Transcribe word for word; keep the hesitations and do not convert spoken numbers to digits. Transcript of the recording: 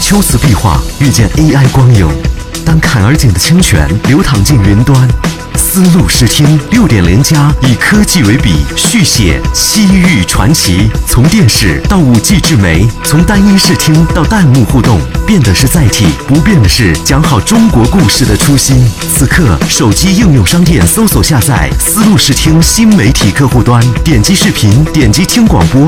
秋瓷壁画遇见 A I 光影，当坎儿井的清泉流淌进云端，丝路视听 六点零 加以科技为笔，续写西域传奇。从电视到 五 G 智媒，从单一视听到弹幕互动，变的是载体，不变的是讲好中国故事的初心。此刻，手机应用商店搜索下载丝路视听新媒体客户端，点击视频，点击听广播。